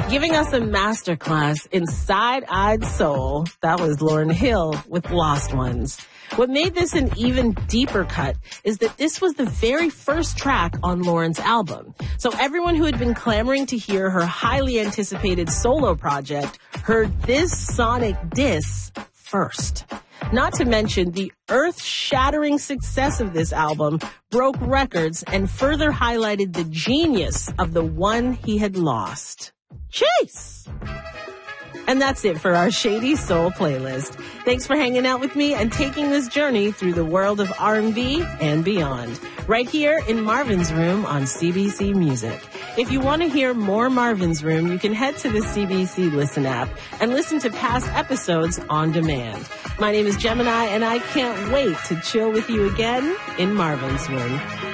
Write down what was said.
Giving us a masterclass in side-eyed soul, that was Lauryn Hill with Lost Ones. What made this an even deeper cut is that this was the very first track on Lauryn's album. So everyone who had been clamoring to hear her highly anticipated solo project heard this sonic diss first. Not to mention, the earth-shattering success of this album broke records and further highlighted the genius of the one he had lost. Chase! And that's it for our Shady Soul playlist. Thanks for hanging out with me and taking this journey through the world of R&B and beyond. Right here in Marvin's Room on CBC Music. If you want to hear more Marvin's Room, you can head to the CBC Listen app and listen to past episodes on demand. My name is Gemini, and I can't wait to chill with you again in Marvin's Room.